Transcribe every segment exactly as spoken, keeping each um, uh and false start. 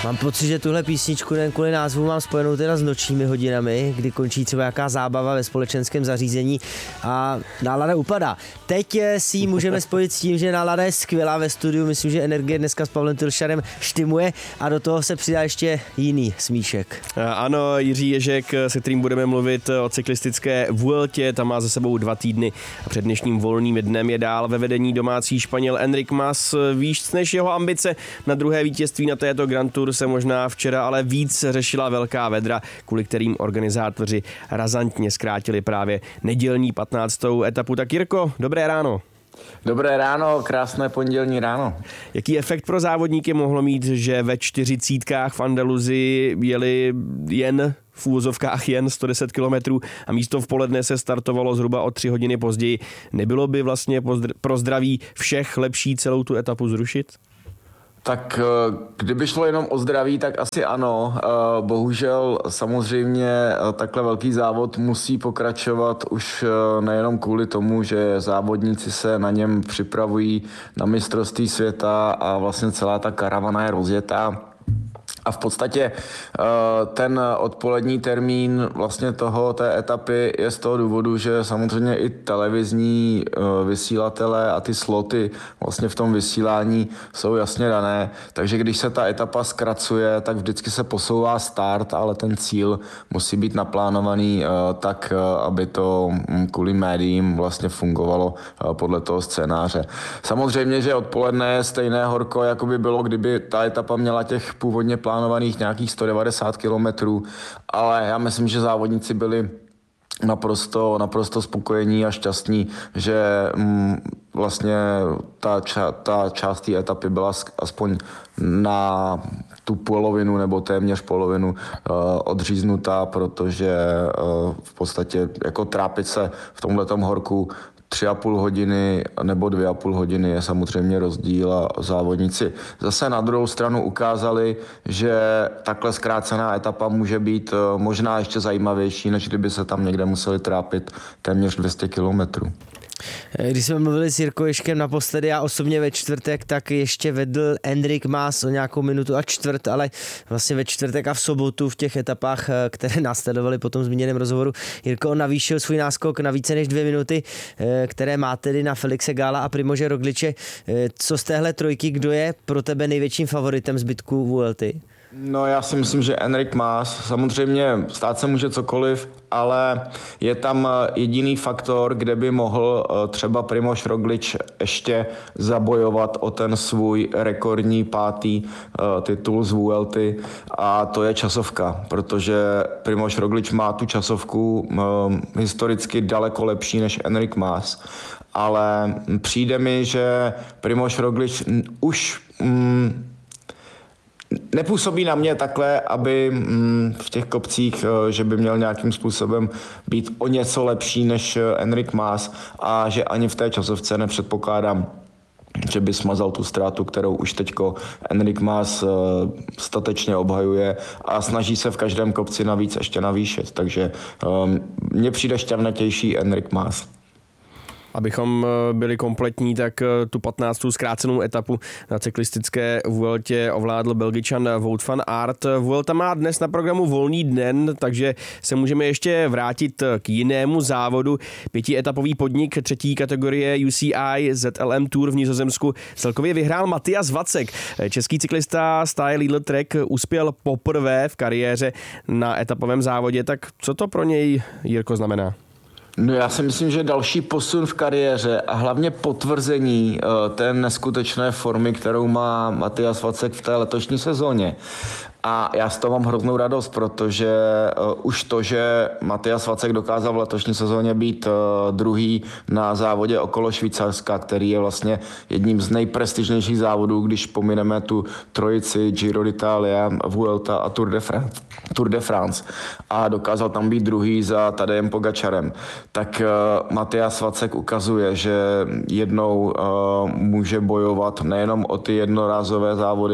Mám pocit, že tuhle písničku nejen kvůli názvu mám spojenou teda s nočními hodinami, kdy končí třeba jaká zábava ve společenském zařízení a nálada upadá. Teď si ji můžeme spojit s tím, že nálada je skvělá ve studiu, myslím, že energie dneska s Pavlem Tylšarem štimuje a do toho se přidá ještě jiný smíšek. Ano, Jiří Ježek, se kterým budeme mluvit o cyklistické Vueltě, tam má za sebou dva týdny a před dnešním volným dnem je dál ve vedení domácí Španěl Enric Mas. Víc než jeho ambice na druhé vítězství na této Grand Tour se možná včera ale víc řešila velká vedra, kvůli kterým organizátoři razantně zkrátili právě nedělní patnáctou etapu. Tak Jirko, dobré ráno. Dobré ráno, krásné pondělní ráno. Jaký efekt pro závodníky mohlo mít, že ve čtyřicítkách v Andaluzii jeli jen v úvozovkách jen sto deset kilometrů a místo v poledne se startovalo zhruba o tři hodiny později. Nebylo by vlastně pro zdraví všech lepší celou tu etapu zrušit? Tak kdyby šlo jenom o zdraví, tak asi ano. Bohužel samozřejmě takhle velký závod musí pokračovat už nejenom kvůli tomu, že závodníci se na něm připravují na mistrovství světa a vlastně celá ta karavana je rozjetá. A v podstatě ten odpolední termín vlastně toho, té etapy je z toho důvodu, že samozřejmě i televizní vysílatele a ty sloty vlastně v tom vysílání jsou jasně dané. Takže když se ta etapa zkracuje, tak vždycky se posouvá start, ale ten cíl musí být naplánovaný tak, aby to kvůli médiím vlastně fungovalo podle toho scénáře. Samozřejmě, že odpoledne je stejné horko, jako by bylo, kdyby ta etapa měla těch původně plánovaných nějakých sto devadesát kilometrů, ale já myslím, že závodníci byli naprosto, naprosto spokojení a šťastní, že mm, vlastně ta, ča, ta část té etapy byla aspoň na tu polovinu nebo téměř polovinu uh, odříznutá, protože uh, v podstatě jako trápit se v tomhletom horku tři a půl hodiny nebo dvě a půl hodiny je samozřejmě rozdíl a závodníci zase na druhou stranu ukázali, že takhle zkrácená etapa může být možná ještě zajímavější, než kdyby se tam někde museli trápit téměř dvě stě kilometrů. Když jsme mluvili s Jirkou Ježkem naposledy, já osobně ve čtvrtek, tak ještě vedl Enric Mas o nějakou minutu a čtvrt, ale vlastně ve čtvrtek a v sobotu v těch etapách, které následovaly po tom zmíněném rozhovoru, Jirko, on navýšil svůj náskok na více než dvě minuty, které má tedy na Felixe Galla a Primože Rogliče. Co z téhle trojky, kdo je pro tebe největším favoritem zbytku Vuelty? No já si myslím, že Enric Mas, samozřejmě stát se může cokoliv, ale je tam jediný faktor, kde by mohl třeba Primož Roglič ještě zabojovat o ten svůj rekordní pátý titul z Vuelty a to je časovka, protože Primož Roglič má tu časovku historicky daleko lepší než Enric Mas, ale přijde mi, že Primož Roglič už mm, nepůsobí na mě takhle, aby v těch kopcích, že by měl nějakým způsobem být o něco lepší než Enric Mas a že ani v té časovce nepředpokládám, že by smazal tu ztrátu, kterou už teďko Enric Mas statečně obhajuje a snaží se v každém kopci navíc ještě navýšit. Takže mně přijde šťavnatější Enric Mas. Abychom byli kompletní, tak tu patnáctou zkrácenou etapu na cyklistické Vueltě ovládl Belgičan Wout van Aert. Vuelta má dnes na programu volný den, takže se můžeme ještě vrátit k jinému závodu. Pětietapový podnik třetí kategorie U C I Z L M Tour v Nizozemsku celkově vyhrál Matthias Vacek. Český cyklista stáje Lidl Trek uspěl poprvé v kariéře na etapovém závodě, tak co to pro něj, Jirko, znamená? No já si myslím, že další posun v kariéře a hlavně potvrzení té neskutečné formy, kterou má Matthias Vacek v té letošní sezóně. A já z toho mám hroznou radost, protože uh, už to, že Matthias Vacek dokázal v letošní sezóně být uh, druhý na závodě okolo Švýcarska, který je vlastně jedním z nejprestižnějších závodů, když pomineme tu trojici Giro d'Italia, Vuelta a Tour de France. Tour de France. A dokázal tam být druhý za Tadejem Pogačarem. Tak uh, Matthias Vacek ukazuje, že jednou uh, může bojovat nejenom o ty jednorázové závody,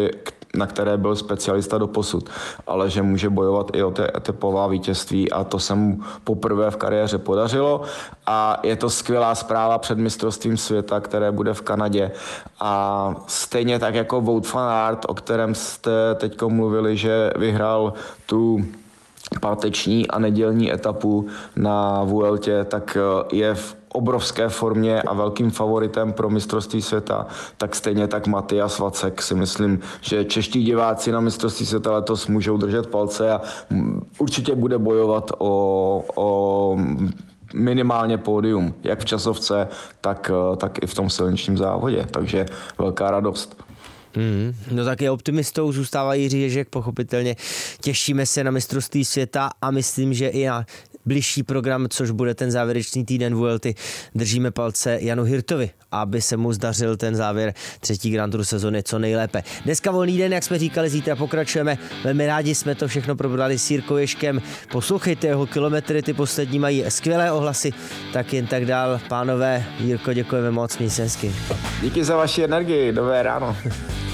na které byl specialista doposud, ale že může bojovat i o ty etapová vítězství a to se mu poprvé v kariéře podařilo a je to skvělá zpráva před mistrovstvím světa, které bude v Kanadě a stejně tak jako Wout van Aert, o kterém jste teď mluvili, že vyhrál tu páteční a nedělní etapu na Vueltě, tak je v obrovské formě a velkým favoritem pro mistrovství světa, tak stejně tak Matyas Vacek si myslím, že čeští diváci na mistrovství světa letos můžou držet palce a určitě bude bojovat o, o minimálně pódium, jak v časovce, tak, tak i v tom silničním závodě, takže velká radost. Mm, no tak je optimistou, zůstává Jiří Ježek, pochopitelně těšíme se na mistrovství světa a myslím, že i na bližší program, což bude ten závěrečný týden Vuelty, držíme palce Janu Hirtovi, aby se mu zdařil ten závěr třetí Grand Tour sezony co nejlépe. Dneska volný den, jak jsme říkali, zítra pokračujeme. Velmi rádi jsme to všechno probrali s Jirkou Ježkem. Poslouchejte jeho kilometry, ty poslední mají skvělé ohlasy, tak jen tak dál. Pánové, Jirko, děkujeme moc, měj se hezky. Díky za vaši energii, dobré ráno.